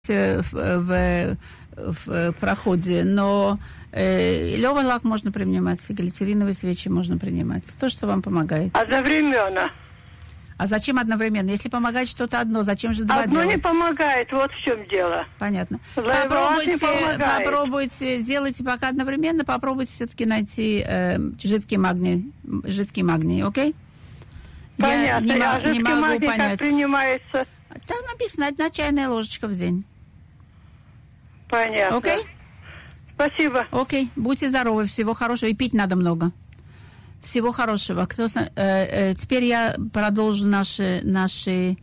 в проходе, но леволак можно принимать, глицериновые свечи можно принимать. То, что вам помогает. Одновременно. А зачем одновременно? Если помогает что-то одно, зачем же два одно делать? Не помогает, вот в чем дело. Понятно. Попробуйте, сделайте пока одновременно, попробуйте все-таки найти жидкий магний, окей? Понятно. Я не могу магний понять. Как принимается? Там написано, одна чайная ложечка в день. Понятно. Окей? Спасибо. Окей, будьте здоровы, всего хорошего. И пить надо много. Всего хорошего. Теперь я продолжу наши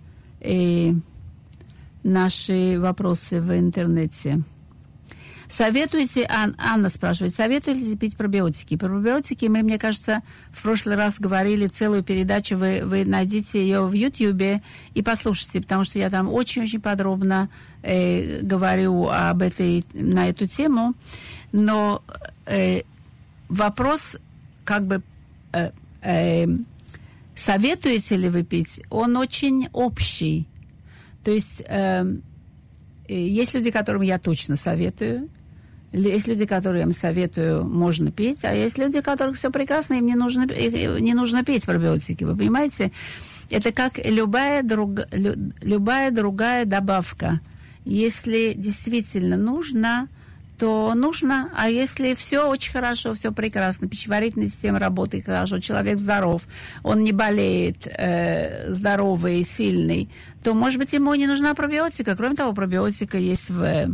вопросы в интернете. Советуете, Анна спрашивает, советуете пить пробиотики? Про пробиотики мы, мне кажется, в прошлый раз говорили целую передачу, вы найдите ее в Ютьюбе и послушайте, потому что я там очень-очень подробно говорю на эту тему. Но вопрос, как бы, советуете ли вы пить, он очень общий. То есть есть люди, которым я точно советую, есть люди, которым я советую, можно пить, а есть люди, которых все прекрасно, им не нужно пить пробиотики. Вы понимаете? Это как любая другая добавка. Если действительно нужно, то нужно, а если все очень хорошо, все прекрасно, пищеварительная система работает хорошо, человек здоров, он не болеет, здоровый, сильный, то, может быть, ему не нужна пробиотика. Кроме того, пробиотика есть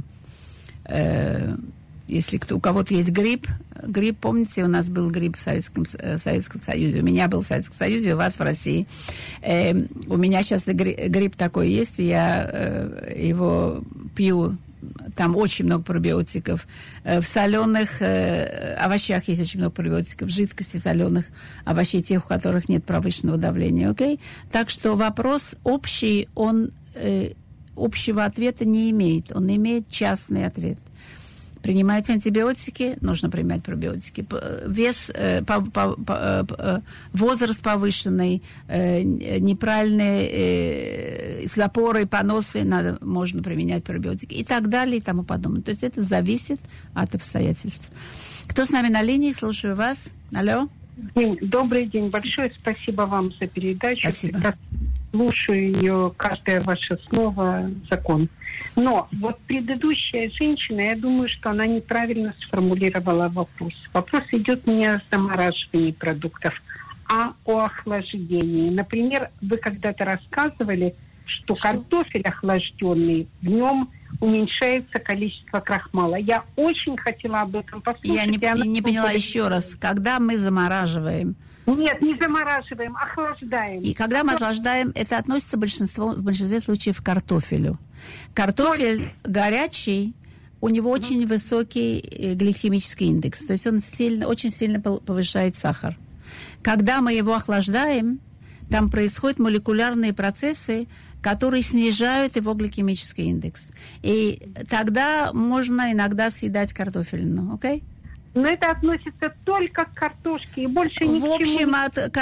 если у кого-то есть грипп, помните, у нас был грипп в Советском Союзе, у меня был в Советском Союзе, у вас в России. У меня сейчас грипп такой есть, и я его пью. Там очень много пробиотиков. В соленых овощах есть очень много пробиотиков, в жидкости соленых овощей, тех, у которых нет повышенного давления. Окей? Так что вопрос общий, он общего ответа не имеет. Он имеет частный ответ. Принимаете антибиотики, нужно принимать пробиотики. Вес, возраст повышенный, неправильные запоры, поносы, можно применять пробиотики и так далее и тому подобное. То есть это зависит от обстоятельств. Кто с нами на линии? Слушаю вас. Алло. Добрый день. Большое спасибо вам за передачу. Спасибо. Слушаю ее, каждое ваше слово закон. Но вот предыдущая женщина, я думаю, что она неправильно сформулировала вопрос. Вопрос идет не о замораживании продуктов, а о охлаждении. Например, вы когда-то рассказывали, что картофель охлажденный, в нем уменьшается количество крахмала. Я очень хотела об этом послушать. Я не поняла еще раз. Когда мы замораживаем? Нет, не замораживаем, охлаждаем. И когда мы охлаждаем, это относится в большинстве случаев к картофелю. Картофель горячий, у него очень высокий гликемический индекс. То есть он очень сильно повышает сахар. Когда мы его охлаждаем, там происходят молекулярные процессы, которые снижают его гликемический индекс. И тогда можно иногда съедать картофелину, окей? Но это относится только к картошке и больше ни к чему. В общем,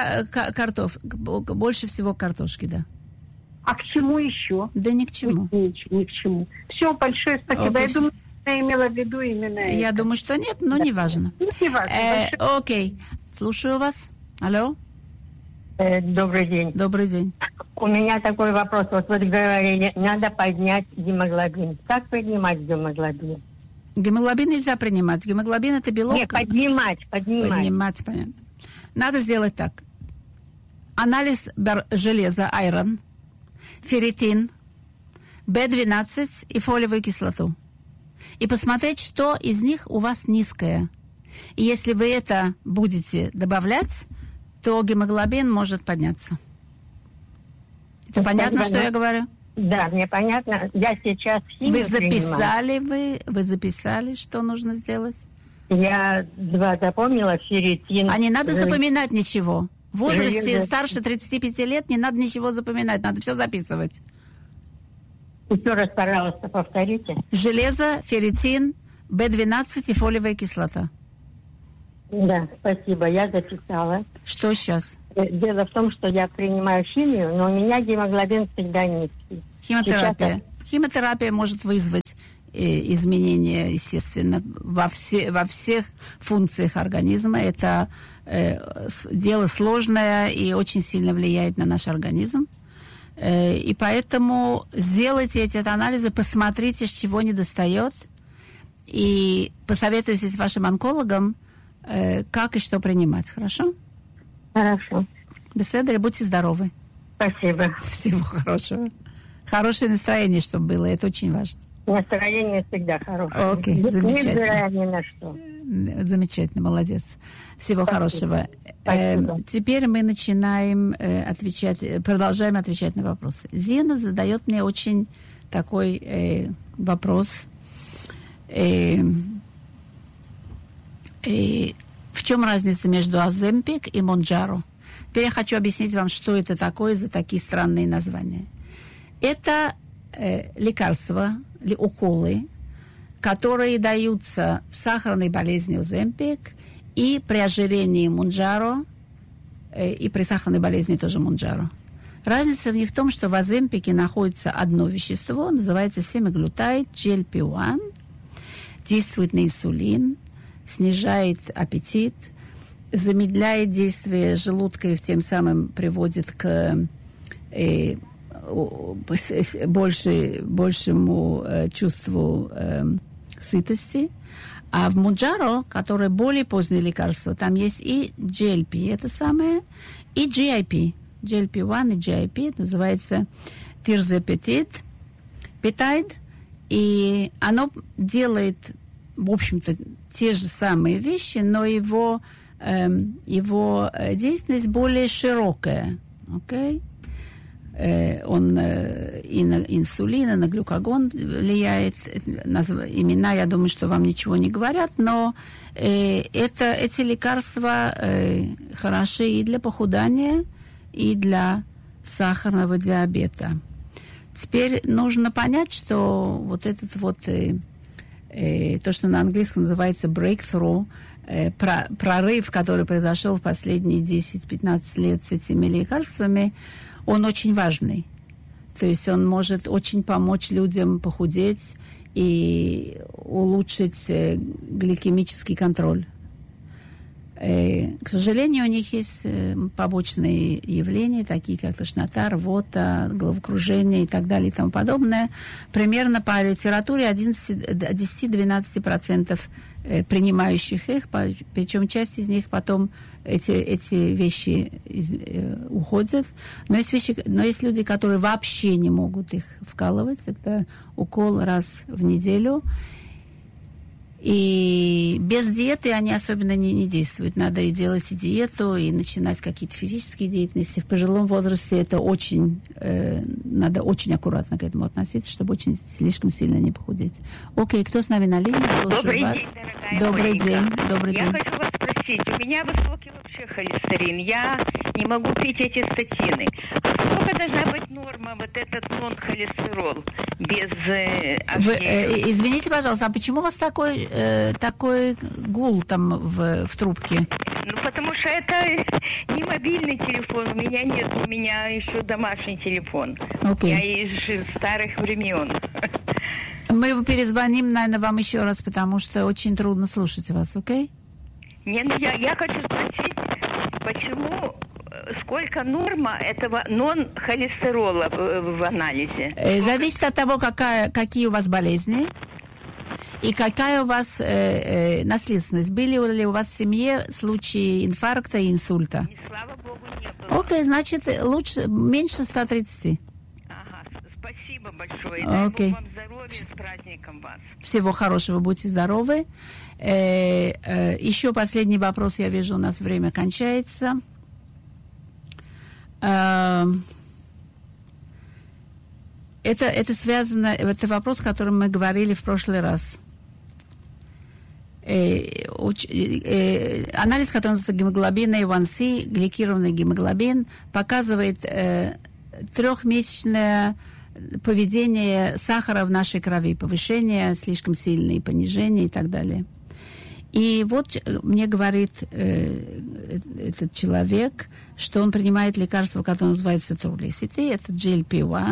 больше всего к картошке, да. А к чему еще? Да ни к чему. Ни к чему. Все, большое спасибо. Я думаю, я имела в виду именно это. Я думаю, что нет, но да. неважно. Неважно. Окей. Слушаю вас. Алло. Добрый день. Добрый день. У меня такой вопрос. Вот вы говорили, надо поднять гемоглобин. Как поднимать гемоглобин? Гемоглобин нельзя принимать. Гемоглобин – это белок. Нет, поднимать. Поднимать, понятно. Надо сделать так. Анализ железа, айрон, ферритин, B12 и фолиевую кислоту. И посмотреть, что из них у вас низкое. И если вы это будете добавлять, то гемоглобин может подняться. Это понятно, что я говорю? Да, мне понятно. Я сейчас химию Вы записали, что нужно сделать? Я запомнила, ферритин. А не надо запоминать ничего. В возрасте старше 35 лет не надо ничего запоминать, надо все записывать. Еще раз, пожалуйста, повторите. Железо, ферритин, B12 и фолиевая кислота. Да, спасибо, я записала. Что сейчас? Дело в том, что я принимаю химию, но у меня гемоглобин всегда низкий. Химиотерапия. Химиотерапия может вызвать изменения, естественно, во всех функциях организма. Это дело сложное и очень сильно влияет на наш организм. И поэтому сделайте эти анализы, посмотрите, с чего недостает, и посоветуйтесь с вашим онкологом, как и что принимать. Хорошо? Хорошо. Беседа, будьте здоровы. Спасибо. Всего хорошего. Хорошее настроение, чтобы было, это очень важно. Настроение всегда хорошее. Окей, замечательно. Невзирая ни на что. Замечательно, молодец. Всего Спасибо. Хорошего. Спасибо. Теперь мы начинаем продолжаем отвечать на вопросы. Зина задает мне очень такой вопрос. В чем разница между Оземпик и Монджаро? Теперь я хочу объяснить вам, что это такое за такие странные названия. Это лекарства, уколы, которые даются в сахарной болезни Оземпик и при ожирении Монджаро, и при сахарной болезни тоже Монджаро. Разница в них в том, что в Оземпике находится одно вещество, называется семиглутайд, GLP-1, действует на инсулин, снижает аппетит, замедляет действие желудка и тем самым приводит к большему чувству сытости. А в Монджаро, которое более позднее лекарство, там есть и GLP, это самое, и GIP. GLP-1 и GIP, это называется тирзепетид, пептид, и оно делает, в общем-то, те же самые вещи, но его деятельность более широкая. Okay? Он и на инсулин, и на глюкагон влияет. Имена, я думаю, что вам ничего не говорят, но эти лекарства хороши и для похудания, и для сахарного диабета. Теперь нужно понять, что вот этот вот то, что на английском называется breakthrough, прорыв, который произошел в последние 10-15 лет с этими лекарствами, он очень важный. То есть он может очень помочь людям похудеть и улучшить гликемический контроль. К сожалению, у них есть побочные явления, такие как тошнота, рвота, головокружение и так далее и тому подобное. Примерно по литературе 10-12% принимающих их, причем часть из них потом эти вещи уходят. Но есть люди, которые вообще не могут их вкалывать. Это укол раз в неделю. И без диеты они особенно не действуют. Надо и делать и диету, и начинать какие-то физические деятельности. В пожилом возрасте это очень... надо очень аккуратно к этому относиться, чтобы очень слишком сильно не похудеть. Окей, кто с нами на линии? Слушаю вас. Добрый день. Добрый день. Я хочу вас спросить. У меня высокий вообще холестерин. Я не могу пить эти статины. Сколько должна быть норма вот этот нон-холестерол без извините, пожалуйста, а почему у вас такой гул там в трубке? Ну, потому что это не мобильный телефон, у меня нет, у меня еще домашний телефон. Okay. Я из старых времен. Мы перезвоним, наверное, вам еще раз, потому что очень трудно слушать вас, окей? Не, ну я хочу спросить, почему, сколько норма этого нон-холестерола в анализе? Зависит от того, какие у вас болезни и какая у вас наследственность. Были ли у вас в семье случаи инфаркта и инсульта? И, слава богу, не было. Окей, значит, лучше, меньше 130. Ага, спасибо большое. Дай Бог вам здоровья, с праздником вас. Всего хорошего, будьте здоровы. Еще последний вопрос, я вижу, у нас время кончается. Это связано, это вопрос, о котором мы говорили в прошлый раз. Анализ, который называется гемоглобин A1C, гликированный гемоглобин, показывает трехмесячное поведение сахара в нашей крови, повышение слишком сильное, понижение и так далее. И вот мне говорит этот человек, что он принимает лекарство, которое называется Trulicity, это GLP-1,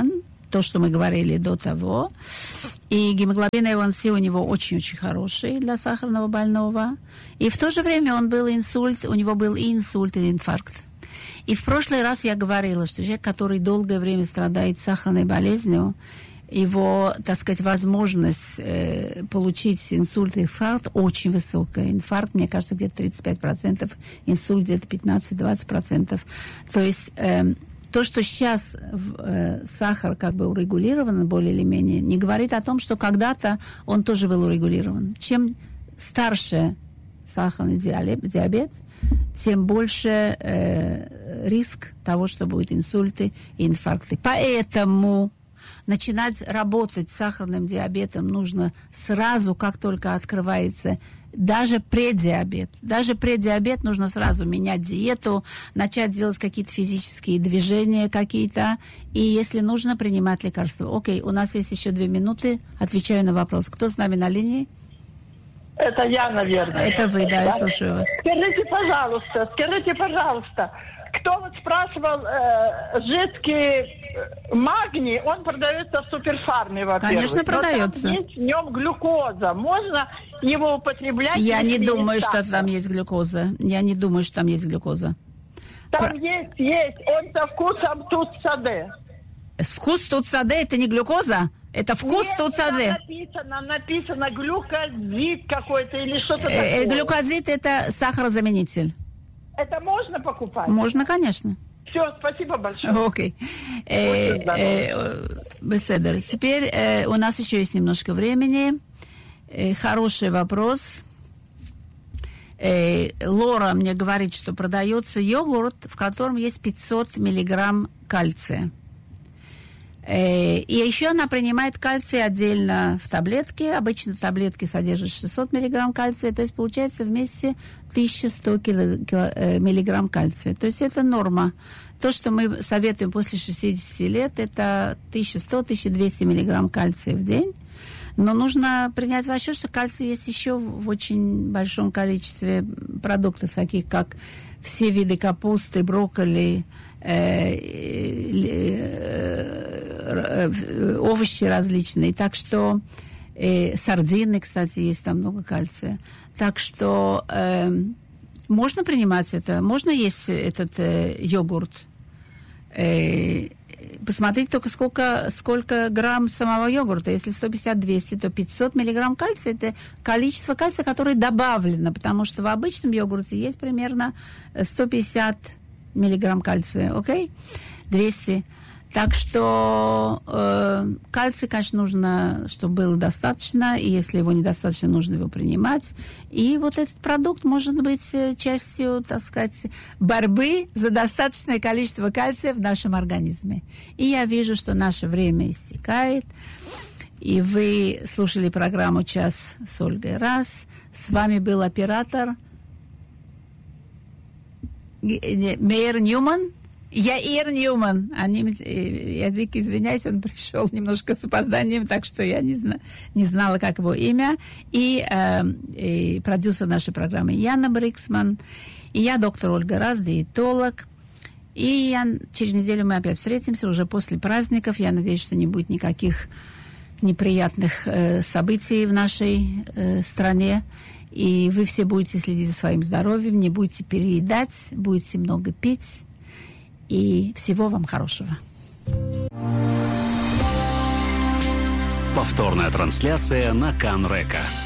то, что мы говорили до того. И гемоглобин A1C у него очень-очень хороший для сахарного больного. И в то же время у него был и инсульт, и инфаркт. И в прошлый раз я говорила, что человек, который долгое время страдает сахарной болезнью, его, так сказать, возможность получить инсульт и инфаркт очень высокая. Инфаркт, мне кажется, где-то 35%, инсульт где-то 15-20%. То есть то, что сейчас сахар как бы урегулирован более или менее, не говорит о том, что когда-то он тоже был урегулирован. Чем старше сахарный диабет, тем больше риск того, что будут инсульты и инфаркты. Поэтому начинать работать с сахарным диабетом нужно сразу, как только открывается даже преддиабет. Даже преддиабет нужно сразу менять диету, начать делать какие-то физические движения какие-то, и если нужно, принимать лекарства. Окей, у нас есть еще 2 минуты. Отвечаю на вопрос. Кто с нами на линии? Это я, наверное. Это вы, да, я слушаю вас. Скажите, пожалуйста, кто вот спрашивал, жидкий магний, он продается в суперфарме, во-первых. Конечно, продается. Но там есть в нем глюкоза. Можно его употреблять? Я не думаю, что там есть глюкоза. Я не думаю, что там есть глюкоза. Там есть. Он со вкусом тутсаде. Вкус тутсаде – это не глюкоза? Это вкус тутсаде. Написано глюкозид какой-то или что-то такое. Глюкозид – это сахарозаменитель. Это можно покупать? Можно, конечно. Все, спасибо большое. Окей. Беседер. Теперь у нас еще есть немножко времени. Хороший вопрос. Лора мне говорит, что продается йогурт, в котором есть 500 миллиграмм кальция. И еще она принимает кальций отдельно в таблетке. Обычно таблетки содержат 600 миллиграмм кальция. То есть получается вместе 1100 миллиграмм кальция. То есть это норма. То, что мы советуем после 60 лет, это 1100-1200 миллиграмм кальция в день. Но нужно принять в расчет, что кальций есть еще в очень большом количестве продуктов, таких как все виды капусты, брокколи, овощи различные. Так что сардины, кстати, есть там много кальция. Так что можно принимать это, можно есть этот йогурт. Посмотрите только, сколько грамм самого йогурта. Если 150-200, то 500 миллиграмм кальция – это количество кальция, которое добавлено, потому что в обычном йогурте есть примерно 150 миллиграмм кальция, окей? 200. Так что кальций, конечно, нужно, чтобы было достаточно, и если его недостаточно, нужно его принимать. И вот этот продукт может быть частью, так сказать, борьбы за достаточное количество кальция в нашем организме. И я вижу, что наше время истекает. И вы слушали программу «Час с Ольгой Раз». С вами был оператор Мейер Ньюман. Яир Ньюман. Я дико извиняюсь, он пришел немножко с опозданием, так что я не знала, как его имя. И продюсер нашей программы Яна Бриксман. И я доктор Ольга Раз, диетолог. И через неделю мы опять встретимся, уже после праздников. Я надеюсь, что не будет никаких неприятных событий в нашей стране. И вы все будете следить за своим здоровьем, не будете переедать, будете много пить. И всего вам хорошего. Повторная трансляция на Кан-Река.